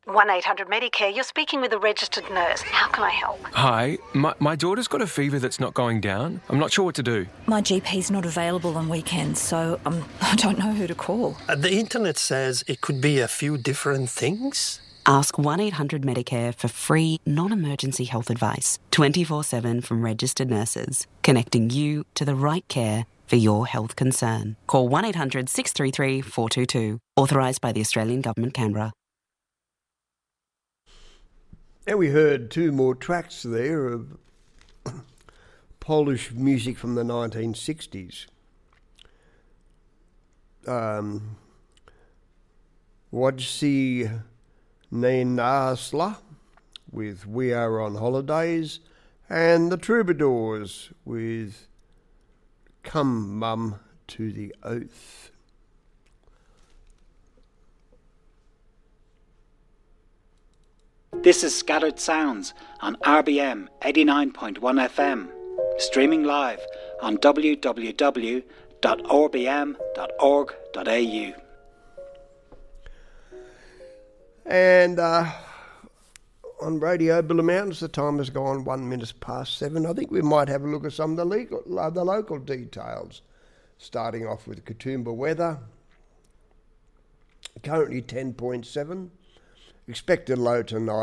1-800-Medicare, you're speaking with a registered nurse. How can I help? Hi, my daughter's got a fever that's not going down. I'm not sure what to do. My GP's not available on weekends, so I don't know who to call. The internet says it could be a few different things. Ask 1-800-Medicare for free, non-emergency health advice, 24/7 from registered nurses, connecting you to the right care for your health concern. Call 1-800-633-422, authorised by the Australian Government, Canberra. And we heard two more tracks there of Polish music from the 1960s. Wojciech Nienasla with We Are on Holidays, and the Troubadours with Come Mum to the Oath. This is Scattered Sounds on RBM 89.1 FM, streaming live on www.rbm.org.au. And on Radio Billa Mountains, the time has gone 1 minute past 7. I think we might have a look at some of the local details, starting off with Katoomba weather. Currently 10.7, expected low tonight